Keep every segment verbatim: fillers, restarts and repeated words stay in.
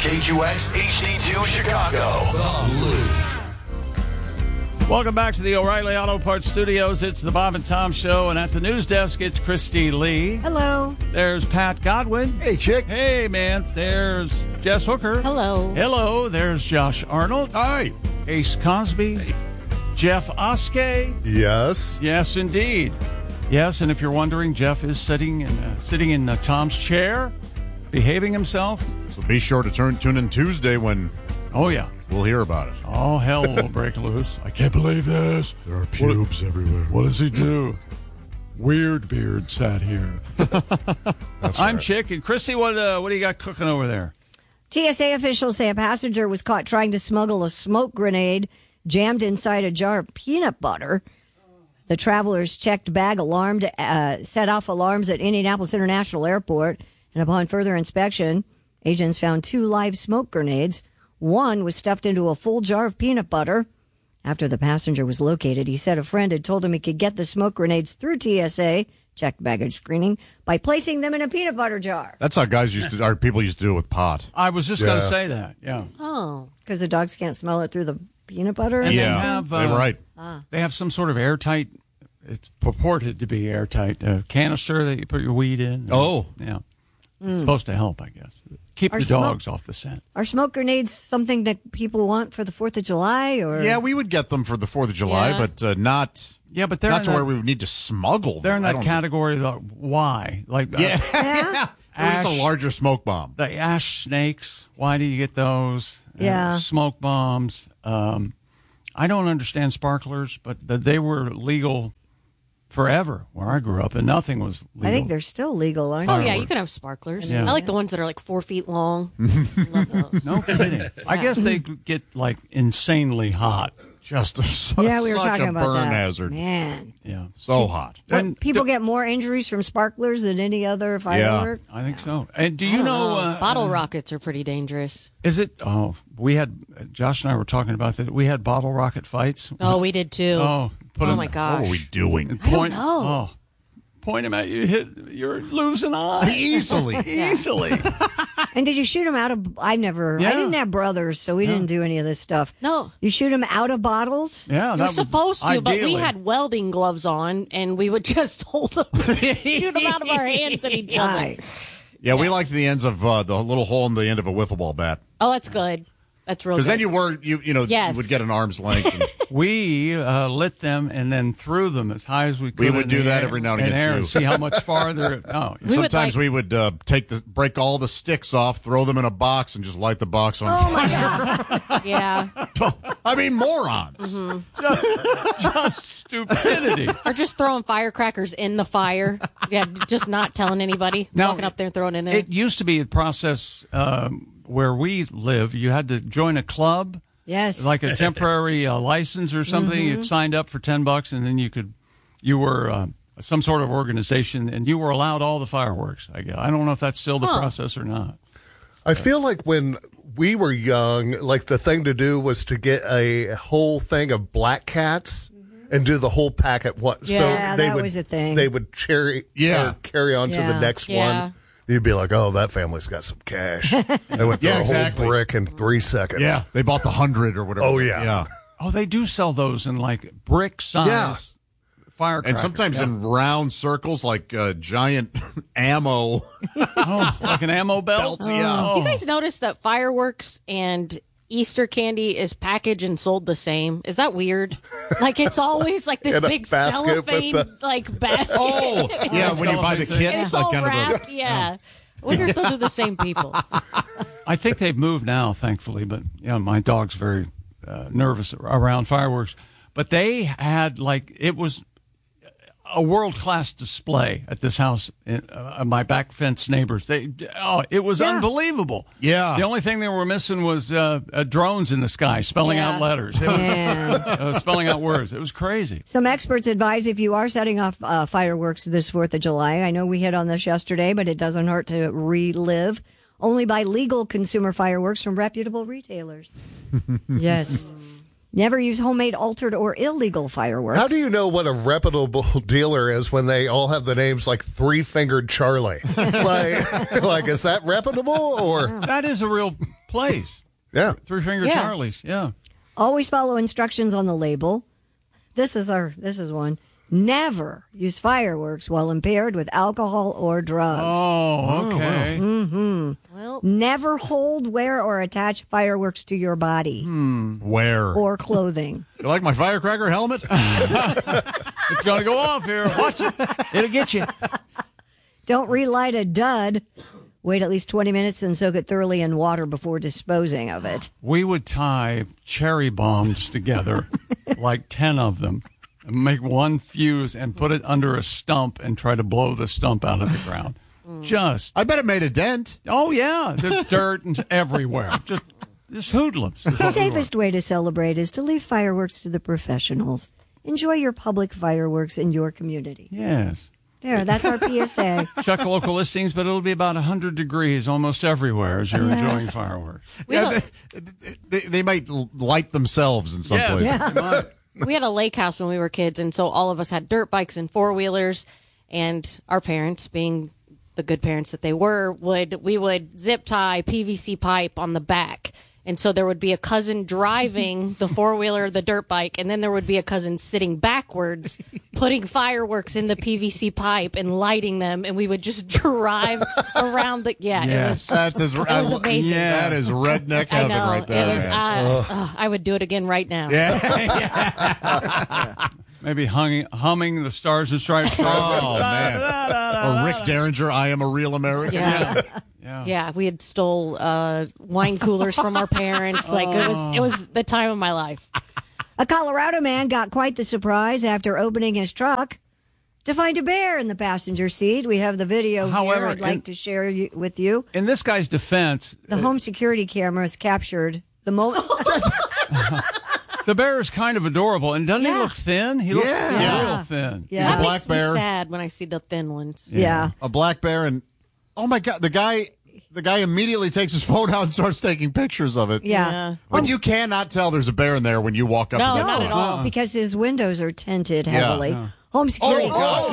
K Q X H D two Chicago, The Lead. Welcome back to the O'Reilly Auto Parts Studios. It's the Bob and Tom Show, and at the news desk, it's Christy Lee. Hello. There's Pat Godwin. Hey, chick. Hey, man. There's Jess Hooker. Hello. Hello. There's Josh Arnold. Hi. Ace Cosby. Hey. Jeff Oskey. Yes. Yes, indeed. Yes, and if you're wondering, Jeff is sitting in uh, sitting in uh, Tom's chair, behaving himself. So be sure to turn tune in Tuesday when Oh, yeah. we'll hear about it. All hell will break loose. I can't believe this. There are pubes what, everywhere. What does he do? Weird Beard sat here. I'm right. Chick. And Christy, what, uh, what do you got cooking over there? T S A officials say a passenger was caught trying to smuggle a smoke grenade jammed inside a jar of peanut butter. The travelers checked bag alarmed, uh, set off alarms at Indianapolis International Airport, and upon further inspection, agents found two live smoke grenades. One was stuffed into a full jar of peanut butter. After the passenger was located, he said a friend had told him he could get the smoke grenades through T S A, checked baggage screening, by placing them in a peanut butter jar. That's how guys used to, our people used to do it with pot. I was just Yeah. going to say that, yeah. Oh, because the dogs can't smell it through the peanut butter? And yeah, they have, uh, they were right. Ah. They have some sort of airtight, it's purported to be airtight, uh, canister that you put your weed in. Oh. Yeah. It's supposed to help, I guess. Keep Are the smoke- dogs off the scent. Are smoke grenades something that people want for the fourth of July? Or Yeah, we would get them for the fourth of July, Yeah. but uh, not, Yeah, but they're not in to that, where we would need to smuggle they're them. in I that don't- category of why. Like, uh, Yeah. Yeah? It was just Ash- a larger smoke bomb. the ash snakes, why do you get those? Uh, Yeah. smoke bombs. Um, I don't understand sparklers, but th- they were legal forever where I grew up, and nothing was legal. I think they're still legal, aren't Oh, they? yeah, you can have sparklers. Yeah. I like the ones that are like four feet long. Love those. No kidding. I guess they get, like, insanely hot. Just a, su- Yeah, we were such talking a about burn that. hazard. Man. Yeah. So hot. What, And people do- get more injuries from sparklers than any other firework? I think so. And do you know, uh, Bottle rockets are pretty dangerous. is it, oh, we had, Josh and I were talking about that. We had bottle rocket fights. Oh, we did too. Oh, put oh 'em- my What gosh. are we doing? and I don't point, know. Oh, point him at you, hit, you're losing eyes. Easily. Easily. And did you shoot them out of? I never. Yeah. I didn't have brothers, so we didn't do any of this stuff. No. You shoot them out of bottles. Yeah, You're that was supposed to, but we ideally. had welding gloves on, and we would just hold them, shoot them out of our hands at each other. Nice. Yeah, we liked the ends of uh, the little hole in the end of a wiffle ball bat. Oh, that's good. That's real good. Because then you were, you you know, Yes. you would get an arm's length. And We uh, lit them and then threw them as high as we could. We would in do the that air- every now and in again, air too. and see how much farther. Oh, We would, sometimes like- we would uh, take the break all the sticks off, throw them in a box, and just light the box on Oh fire. my God! Yeah. I mean, morons. just, just stupidity. Or just throwing firecrackers in the fire. Yeah, just not telling anybody. Now, walking up there and throwing it in there. It used to be a process um, where we live. You had to join a club, Yes. like a temporary uh, license or something. You signed up for ten bucks, and then you could, you were uh, some sort of organization, and you were allowed all the fireworks. I guess. I don't know if that's still the Huh. process or not. I feel like when we were young, like the thing to do was to get a whole thing of black cats and do the whole pack at once. Yeah, so they that would, was a thing. They would cherry, Yeah. or carry on to Yeah. the next Yeah. one. You'd be like, oh, that family's got some cash. They went through Yeah, a exactly. whole brick in three seconds. Yeah, they bought the hundred or whatever. Oh, yeah. yeah. Oh, they do sell those in like brick size Yeah. firecrackers. And sometimes Yeah. in round circles, like uh, giant ammo oh, like an ammo belt. belts. Yeah. Do you guys notice that fireworks and Easter candy is packaged and sold the same? Is that weird? Like it's always like this In a big basket with cellophane the- like basket. Oh, yeah. When you buy the Cellophane And kits, it's like all kind of wrapped. the. Yeah. I wonder if those are the same people. I think they've moved now, thankfully. But you know, my dog's very uh, nervous around fireworks. But they had like it was a world class display at this house. In, uh, my back fence neighbors. They oh, it was Yeah. unbelievable. Yeah. The only thing they were missing was uh, uh, drones in the sky spelling Yeah. out letters. It was, Man. uh, spelling out words. It was crazy. Some experts advise if you are setting off uh, fireworks this fourth of July, I know we hit on this yesterday, but it doesn't hurt to relive. Only buy legal consumer fireworks from reputable retailers. Yes. Never use homemade, altered, or illegal fireworks. How do you know what a reputable dealer is when they all have the names like Three Fingered Charlie? like, like, is that reputable or? That is a real place. Yeah. Three Finger Yeah. Charlie's. Yeah. Always follow instructions on the label. This is our. This is one. Never use fireworks while impaired with alcohol or drugs. Oh, okay. Well, Never hold, wear, or attach fireworks to your body Where? or clothing. You like my firecracker helmet? It's going to go off here. Watch it. It'll get you. Don't relight a dud. Wait at least twenty minutes and soak it thoroughly in water before disposing of it. We would tie cherry bombs together, like ten of them, and make one fuse and put it under a stump and try to blow the stump out of the ground. Just, I bet it made a dent. oh, yeah. There's dirt and everywhere. Just, just hoodlums. The safest way to celebrate is to leave fireworks to the professionals. Enjoy your public fireworks in your community. Yes. There, that's our P S A. Check local listings, but it'll be about one hundred degrees almost everywhere as you're Yes. enjoying fireworks. we, Yeah, had, they, they, they might l- light themselves in some Yes. place. Yeah. we had a lake house when we were kids, and so all of us had dirt bikes and four wheelers, and our parents, being the good parents that they were, would we would zip tie P V C pipe on the back. And so there would be a cousin driving the four-wheeler, the dirt bike, and then there would be a cousin sitting backwards, putting fireworks in the P V C pipe and lighting them, and we would just drive around the, yeah, it Yes. was, That's as, was amazing. Yeah. That is redneck I heaven know, right there. it was, man. uh, oh, I would do it again right now. yeah. Maybe humming, humming the Stars and Stripes. Oh, man. Or Rick Derringer, I Am a Real American. Yeah. Yeah. Yeah, we had stole uh, wine coolers from our parents. Like it was, it was the time of my life. A Colorado man got quite the surprise after opening his truck to find a bear in the passenger seat. We have the video However, here I'd like in- to share you, with you. In this guy's defense, The home security cameras captured the moment. the bear is kind of adorable. And doesn't he Yeah. look thin? He looks Yeah. real thin. Yeah. He's a That black makes bear. me sad when I see the thin ones. Yeah. A black bear, and oh my God, the guy, the guy immediately takes his phone out and starts taking pictures of it. Yeah. Yeah. But you cannot tell there's a bear in there when you walk up No, to the not door. at all. Because his windows are tinted Yeah. heavily. Home security.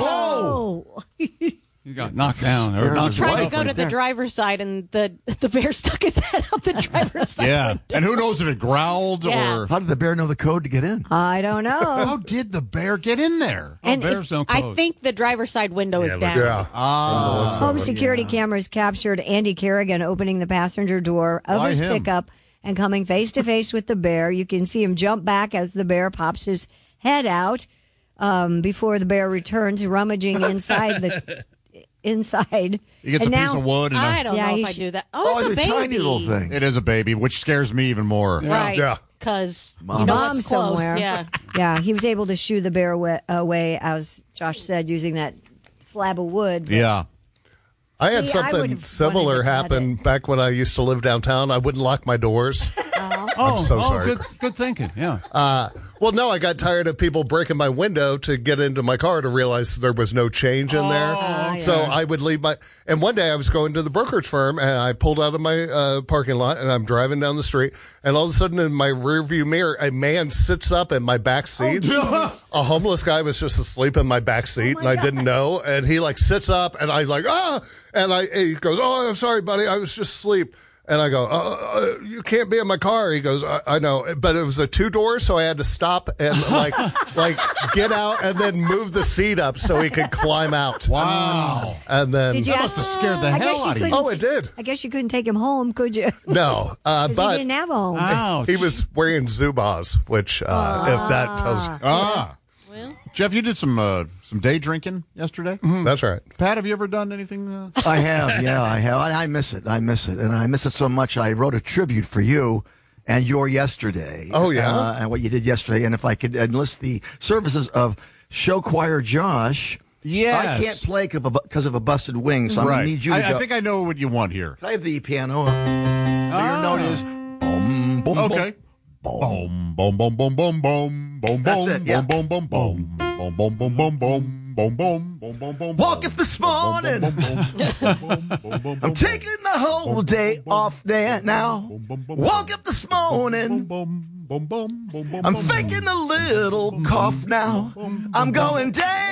Oh, oh, You got knocked down. Or knocked Tried to off. go to the driver's side, and the the bear stuck his head out the driver's side. Yeah. window. And who knows if it growled Yeah. or. How did the bear know the code to get in? I don't know. How did the bear get in there? Oh, bears if- don't I close. think the driver's side window is down. Yeah. Ah. Home security cameras captured Andy Kerrigan opening the passenger door of Why his him? pickup and coming face to face with the bear. You can see him jump back as the bear pops his head out um, before the bear returns, rummaging inside the inside. He gets And a piece now- of wood and I a, don't Yeah, know he if I sh- do that. Oh, it's oh, a the baby. tiny little thing. it is a baby, which scares me even more. Right. Yeah. Because you Mom. know Mom it's close. somewhere. Yeah. Yeah, he was able to shoo the bear away, away as Josh said, using that slab of wood. But Yeah. I had See, I something would've similar wanted to cut happen it. back when I used to live downtown. I wouldn't lock my doors. Oh, so oh, sorry. good, good thinking. Yeah. Uh, well, no, I got tired of people breaking my window to get into my car to realize there was no change in there. Oh, So I would leave my. And one day I was going to the brokerage firm and I pulled out of my uh, parking lot and I'm driving down the street. And all of a sudden in my rearview mirror, a man sits up in my back seat. A homeless guy was just asleep in my back seat and I didn't know. And he like sits up and I like, ah, and I, he goes, oh, I'm sorry, buddy. I was just asleep. And I go, uh, uh, you can't be in my car. He goes, I, I know, but it was a two door, so I had to stop and like, like get out and then move the seat up so he could climb out. Wow. And then Did you That ask- must have scared the I hell guess you out of you. couldn't- Oh, it did. I guess you couldn't take him home, could you? no, uh, Because but he didn't have a home. Ouch. he was wearing Zubaz, which uh, if that tells you, Ah. Well, Jeff, you did some uh, some day drinking yesterday. that's right. Pat, have you ever done anything? Uh... I have, yeah, I have. I, I miss it. I miss it. And I miss it so much. I wrote a tribute for you and your yesterday. Oh, yeah? Uh, and what you did yesterday. And if I could enlist the services of show choir Josh. Yes. I can't play because of a busted wing, so I'm right. going to need you to I, go. I think I know what you want here. Can I have the piano? So your note is boom, boom, Okay. Boom, boom, boom, boom, boom, boom, boom, That's boom, it, yeah. boom, boom, boom, boom, boom, boom, boom, boom, boom, boom, boom, boom, boom. Woke up this morning. I'm taking the whole day off there now. Woke up this morning. I'm faking a little cough now. I'm going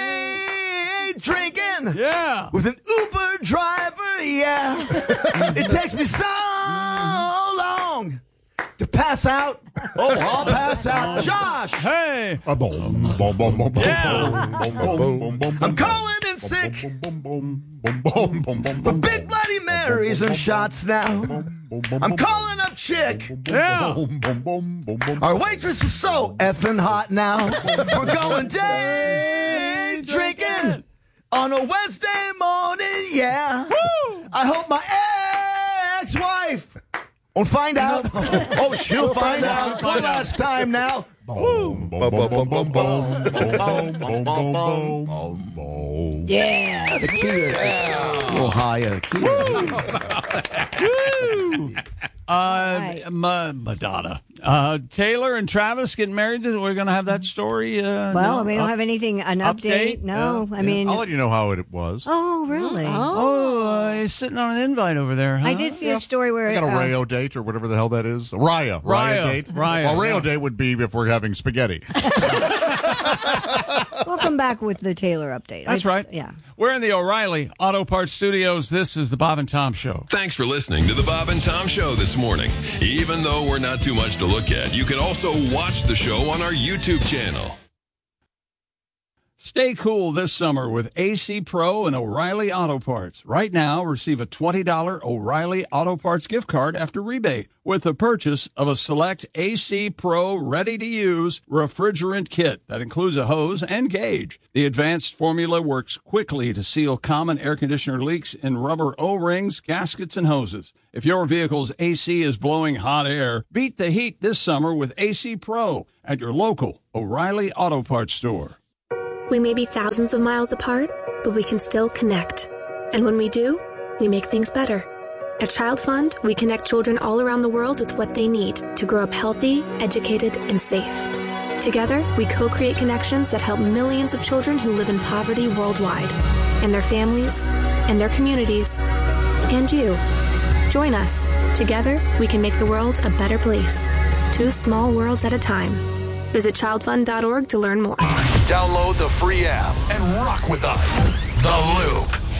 day drinking Yeah. with an Uber driver, yeah. It takes me so long pass out. Oh, I'll pass out. Josh! Hey! A boom, boom, boom, boom, Yeah. boom, boom, boom, boom, boom. I'm calling in sick. Boom, boom, boom, boom, boom, boom, boom, For boom. big Bloody Marys and shots now. I'm calling up Chick. Yeah. Boom, boom, boom, boom, boom. Our waitress is so effing hot now. We're going day drinking on a Wednesday morning, yeah. I hope my ex-wife won't find out. Oh, she'll find out one last time now. Boom, boom, boom, boom, boom, boom, boom, boom, boom, boom, boom, boom. Yeah. The key, a little higher. Key. Uh, Right. Ma- Madonna. Uh, Taylor and Travis getting married. We're going to have that story. Uh, Well, no? we don't Up- have anything, an update? update. No, Yeah, I mean, I'll let you know how it was. oh, really? Oh, uh, he's sitting on an invite over there, huh? I did see a story where I got a uh, Rayo date or whatever the hell that is. A Raya. Raya, Raya. date. Raya, Well, Rayo yeah. date would be if we're having spaghetti. we'll come back with the Taylor update. That's I- right. Yeah. We're in the O'Reilly Auto Parts Studios. This is the Bob and Tom Show. Thanks for listening to the Bob and Tom Show this morning. Even though we're not too much to look at, you can also watch the show on our YouTube channel. Stay cool this summer with A C Pro and O'Reilly Auto Parts. Right now, receive a twenty dollars O'Reilly Auto Parts gift card after rebate with the purchase of a select A C Pro ready-to-use refrigerant kit that includes a hose and gauge. The advanced formula works quickly to seal common air conditioner leaks in rubber O-rings, gaskets, and hoses. If your vehicle's A C is blowing hot air, beat the heat this summer with A C Pro at your local O'Reilly Auto Parts store. We may be thousands of miles apart, but we can still connect. And when we do, we make things better. At Child Fund, we connect children all around the world with what they need to grow up healthy, educated, and safe. Together, we co-create connections that help millions of children who live in poverty worldwide, and their families, and their communities, and you. Join us. Together, we can make the world a better place. Two small worlds at a time. Visit child fund dot org to learn more. Download the free app and rock with us. The Loop.